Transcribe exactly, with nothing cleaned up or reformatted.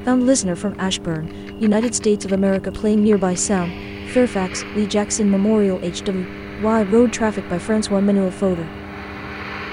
Found listener from Ashburn, United States of America playing nearby sound. Fairfax, Lee Jackson Memorial H W Y road traffic by Francois Manuel Fodor.